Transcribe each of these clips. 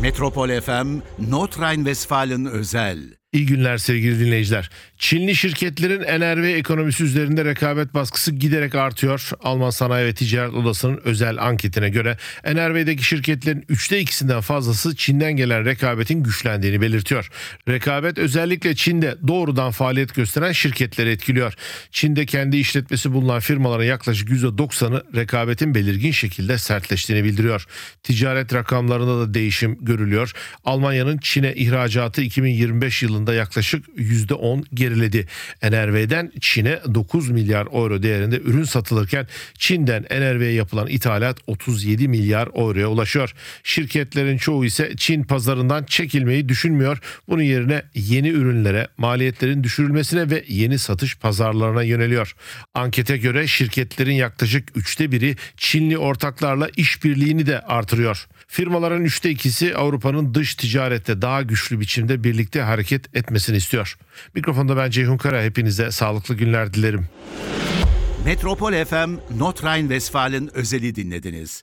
Metropol FM, North Rhine-Westfalen özel. İyi günler sevgili dinleyiciler. Çinli şirketlerin enerji ekonomisi üzerinde rekabet baskısı giderek artıyor. Alman Sanayi ve Ticaret Odası'nın özel anketine göre NRV'deki şirketlerin 2/3'sinden fazlası Çin'den gelen rekabetin güçlendiğini belirtiyor. Rekabet özellikle Çin'de doğrudan faaliyet gösteren şirketleri etkiliyor. Çin'de kendi işletmesi bulunan firmaların yaklaşık %90'ı rekabetin belirgin şekilde sertleştiğini bildiriyor. Ticaret rakamlarında da değişim görülüyor. Almanya'nın Çin'e ihracatı 2025 yılında yaklaşık %10 geriledi. NRV'den Çin'e 9 milyar euro değerinde ürün satılırken Çin'den NRV'ye yapılan ithalat 37 milyar euroya ulaşıyor. Şirketlerin çoğu ise Çin pazarından çekilmeyi düşünmüyor. Bunun yerine yeni ürünlere, maliyetlerin düşürülmesine ve yeni satış pazarlarına yöneliyor. Ankete göre şirketlerin yaklaşık 1/3'ü Çinli ortaklarla işbirliğini de artırıyor. Firmaların 2/3'ü Avrupa'nın dış ticarette daha güçlü biçimde birlikte hareket etmesini istiyor. Mikrofonda ben Ceyhun Kara, hepinize sağlıklı günler dilerim. Metropol FM, North Rhine-Westfalen özeli dinlediniz.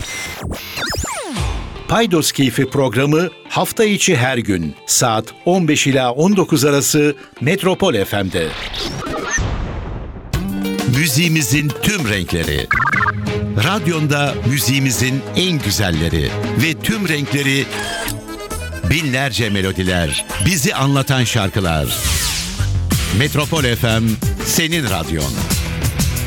Paydos Keyfi programı hafta içi her gün saat 15 ila 19 arası Metropol FM'de. Müziğimizin tüm renkleri. Radyonda müziğimizin en güzelleri ve tüm renkleri, binlerce melodiler, bizi anlatan şarkılar. Metropol FM, senin radyon.